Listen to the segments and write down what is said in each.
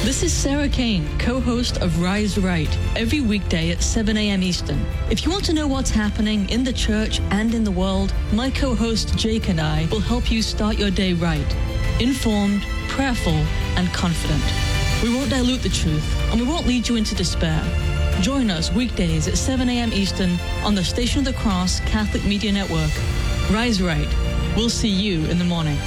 This is Sarah Kane, co-host of Rise Right, every weekday at 7 a.m. Eastern. If you want to know what's happening in the church and in the world, my co-host Jake and I will help you start your day right, informed, prayerful, and confident. We won't dilute the truth, and we won't lead you into despair. Join us weekdays at 7 a.m. Eastern on the Station of the Cross Catholic Media Network. Rise Right. We'll see you in the morning.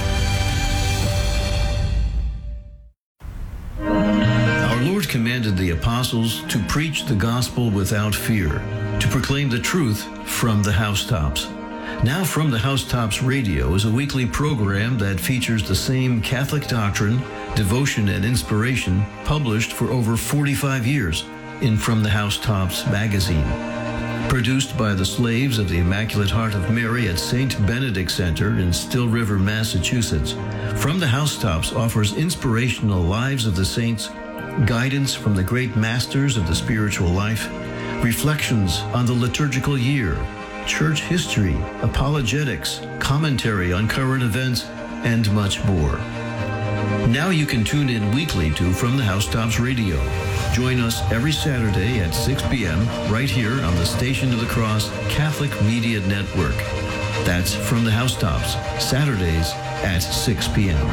Our Lord commanded the apostles to preach the gospel without fear, to proclaim the truth from the housetops. Now From the Housetops Radio is a weekly program that features the same Catholic doctrine, devotion, and inspiration published for over 45 years in From the Housetops magazine. Produced by the slaves of the Immaculate Heart of Mary at St. Benedict Center in Still River, Massachusetts, From the Housetops offers inspirational lives of the saints, guidance from the great masters of the spiritual life, reflections on the liturgical year, church history, apologetics, commentary on current events, and much more. Now you can tune in weekly to From the Housetops Radio. Join us every Saturday at 6 p.m. right here on the Station of the Cross Catholic Media Network. That's From the Housetops, Saturdays at 6 p.m.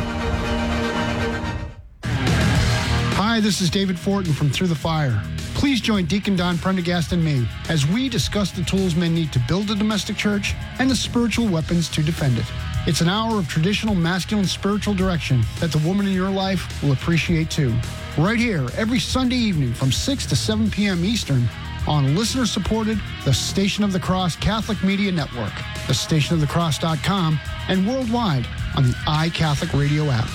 Hi, this is David Fortin from Through the Fire. Please join Deacon Don Prendergast and me as we discuss the tools men need to build a domestic church and the spiritual weapons to defend it. It's an hour of traditional masculine spiritual direction that the woman in your life will appreciate too. Right here, every Sunday evening from 6 to 7 p.m. Eastern on listener-supported The Station of the Cross Catholic Media Network, thestationofthecross.com, and worldwide on the iCatholic Radio app.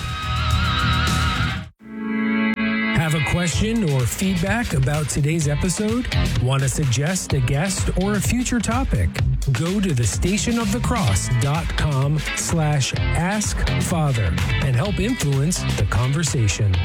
Have a question or feedback about today's episode? Want to suggest a guest or a future topic? Go to thestationofthecross.com/askfather and help influence the conversation.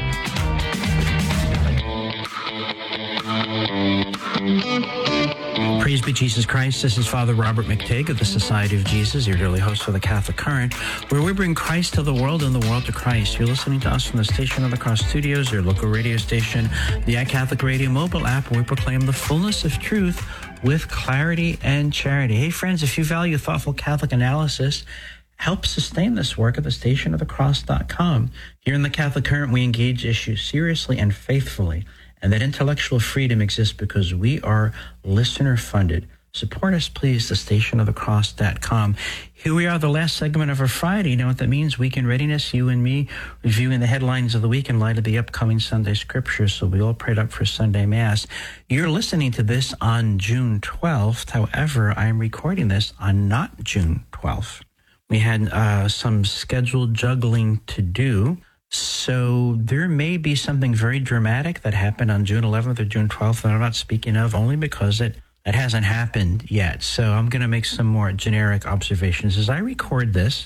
Praise be Jesus Christ. This is Father Robert McTigg of the Society of Jesus, your daily host for the Catholic Current, where we bring Christ to the world and the world to Christ. You're listening to us from the Station of the Cross Studios, your local radio station, the iCatholic Radio mobile app, where we proclaim the fullness of truth with clarity and charity. Hey, friends, if you value thoughtful Catholic analysis, help sustain this work at thestationofthecross.com. Here in the Catholic Current, we engage issues seriously and faithfully, and that intellectual freedom exists because we are listener-funded. Support us, please, thestationofthecross.com. Here we are, the last segment of our Friday. You know what that means? Week in Readiness, you and me reviewing the headlines of the week in light of the upcoming Sunday Scriptures, so we all prayed up for Sunday Mass. You're listening to this on June 12th. However, I'm recording this on not June 12th. We had some scheduled juggling to do. So there may be something very dramatic that happened on June 11th or June 12th that I'm not speaking of, only because it hasn't happened yet. So I'm going to make some more generic observations. As I record this,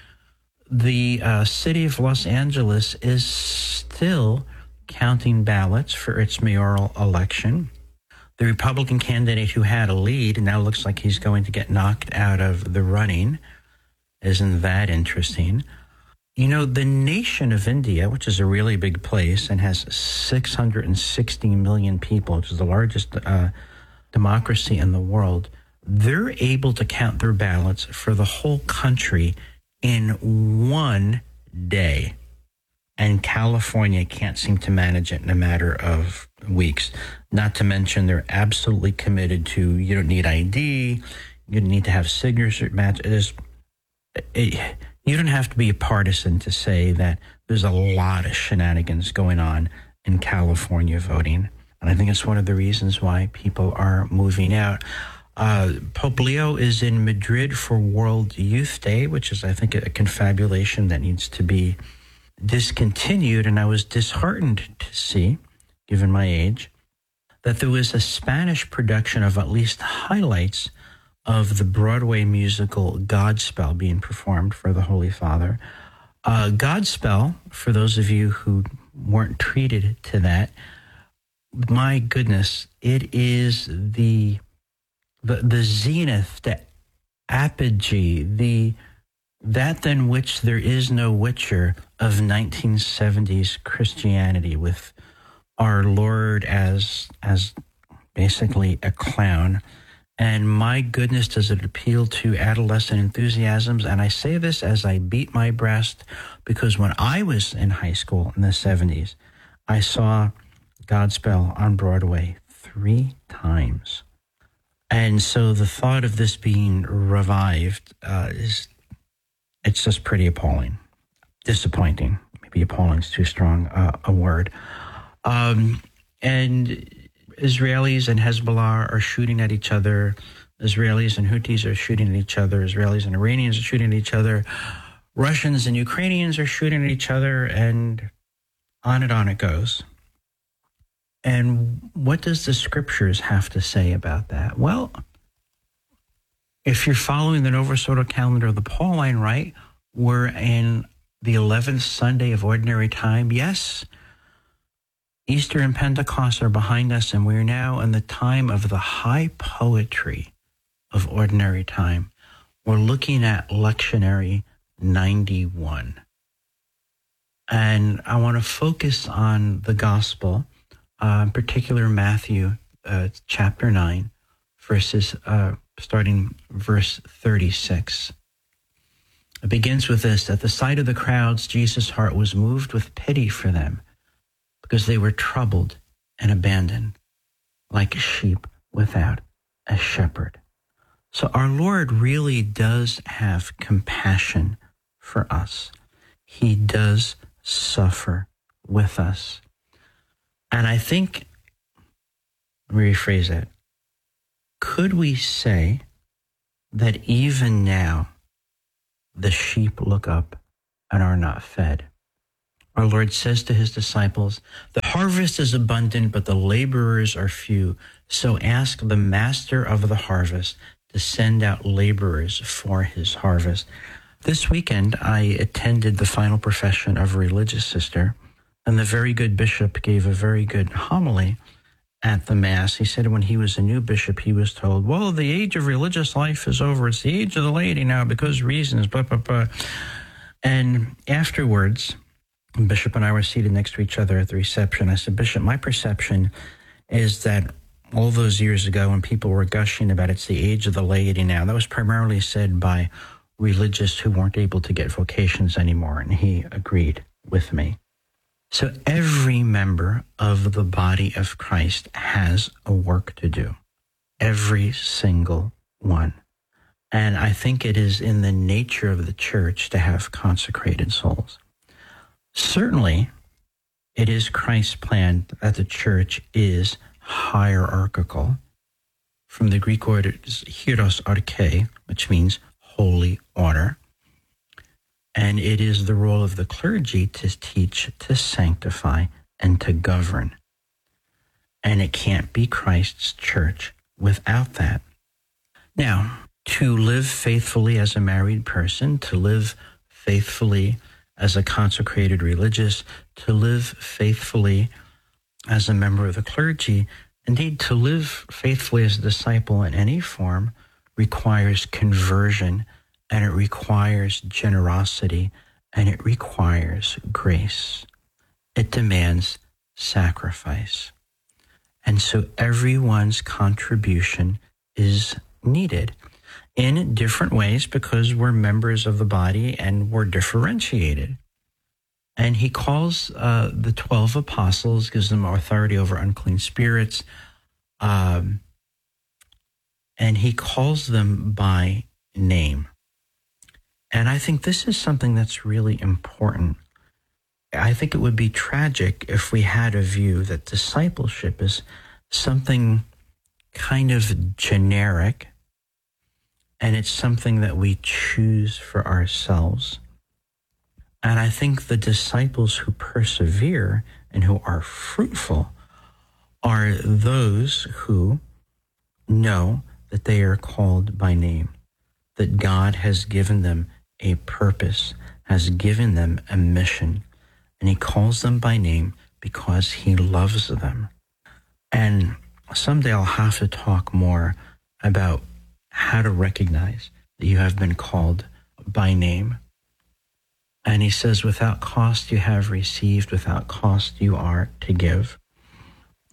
the city of Los Angeles is still counting ballots for its mayoral election. The Republican candidate who had a lead now looks like he's going to get knocked out of the running. Isn't that interesting? You know, the nation of India, which is a really big place and has 660 million people, which is the largest democracy in the world, they're able to count their ballots for the whole country in one day. And California can't seem to manage it in a matter of weeks. Not to mention they're absolutely committed to, you don't need ID, you don't need to have signature match. You don't have to be a partisan to say that there's a lot of shenanigans going on in California voting. And I think it's one of the reasons why people are moving out. Pope Leo is in Madrid for World Youth Day, which is, I think, a confabulation that needs to be discontinued. And I was disheartened to see, given my age, that there was a Spanish production of at least highlights of the Broadway musical Godspell being performed for the Holy Father. Godspell, for those of you who weren't treated to that, my goodness, it is the zenith, the apogee, that than which there is no witcher of 1970s Christianity, with our Lord as basically a clown. And my goodness, does it appeal to adolescent enthusiasms? And I say this as I beat my breast, because when I was in high school in the 70s, I saw Godspell on Broadway 3 times. And so the thought of this being revived it's just pretty appalling. Disappointing. Maybe appalling is too strong a word. And Israelis and Hezbollah are shooting at each other. Israelis and Houthis are shooting at each other. Israelis and Iranians are shooting at each other. Russians and Ukrainians are shooting at each other, and on it goes. And what does the scriptures have to say about that? Well, if you're following the Novus Ordo calendar of the Pauline Rite, we're in the 11th Sunday of Ordinary Time. Yes, Easter and Pentecost are behind us, and we're now in the time of the high poetry of Ordinary Time. We're looking at Lectionary 91. And I want to focus on the gospel, in particular Matthew chapter 9, starting verse 36. It begins with this: at the sight of the crowds, Jesus' heart was moved with pity for them, because they were troubled and abandoned, like sheep without a shepherd. So our Lord really does have compassion for us. He does suffer with us. And I think, let me rephrase that. Could we say that even now the sheep look up and are not fed? Our Lord says to his disciples, "The harvest is abundant, but the laborers are few. So ask the master of the harvest to send out laborers for his harvest." This weekend, I attended the final profession of a religious sister, and the very good bishop gave a very good homily at the Mass. He said when he was a new bishop, he was told, well, the age of religious life is over. It's the age of the laity now because reasons, blah, blah, blah. And afterwards, Bishop and I were seated next to each other at the reception. I said, Bishop, my perception is that all those years ago when people were gushing about it's the age of the laity now, that was primarily said by religious who weren't able to get vocations anymore. And he agreed with me. So every member of the body of Christ has a work to do. Every single one. And I think it is in the nature of the church to have consecrated souls. Certainly, it is Christ's plan that the church is hierarchical. From the Greek word, it's hieros arche, which means holy order. And it is the role of the clergy to teach, to sanctify, and to govern. And it can't be Christ's church without that. Now, to live faithfully as a married person, to live faithfully as a consecrated religious, to live faithfully as a member of the clergy, indeed, to live faithfully as a disciple in any form requires conversion, and it requires generosity, and it requires grace. It demands sacrifice. And so everyone's contribution is needed in different ways because we're members of the body and we're differentiated. And he calls the 12 apostles, gives them authority over unclean spirits, and he calls them by name. And I think this is something that's really important. I think it would be tragic if we had a view that discipleship is something kind of generic, and it's something that we choose for ourselves. And I think the disciples who persevere and who are fruitful are those who know that they are called by name, that God has given them a purpose, has given them a mission, and he calls them by name because he loves them. And someday I'll have to talk more about how to recognize that you have been called by name. And he says, without cost you have received, without cost you are to give.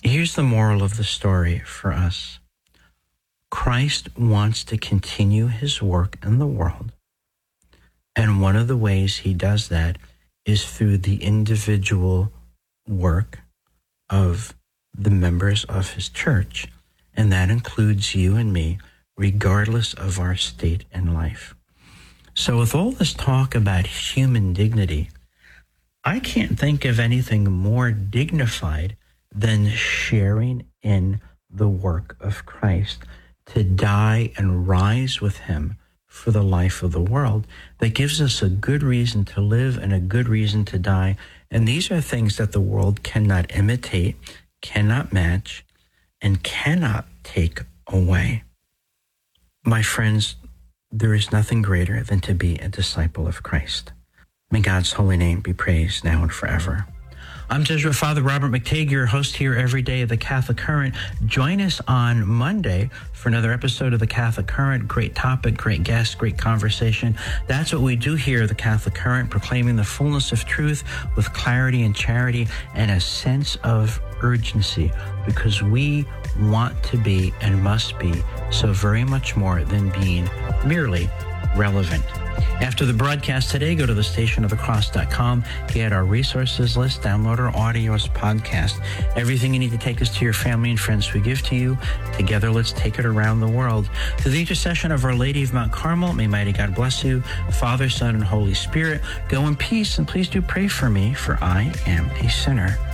Here's the moral of the story for us. Christ wants to continue his work in the world. And one of the ways he does that is through the individual work of the members of his church. And that includes you and me, regardless of our state in life. So with all this talk about human dignity, I can't think of anything more dignified than sharing in the work of Christ, to die and rise with him for the life of the world. That gives us a good reason to live and a good reason to die. And these are things that the world cannot imitate, cannot match, and cannot take away. My friends, there is nothing greater than to be a disciple of Christ. May God's holy name be praised now and forever. I'm Jesuit Father Robert McTague, your host here every day of the Catholic Current. Join us on Monday for another episode of the Catholic Current. Great topic, great guest, great conversation. That's what we do here at the Catholic Current, proclaiming the fullness of truth with clarity and charity and a sense of urgency, because we want to be and must be so very much more than being merely relevant. After the broadcast today, go to thestationofthecross.com, get our resources list, download our audio as podcast. Everything you need to take us to your family and friends we give to you. Together, let's take it around the world. Through the intercession of Our Lady of Mount Carmel, may mighty God bless you, Father, Son, and Holy Spirit. Go in peace, and please do pray for me, for I am a sinner.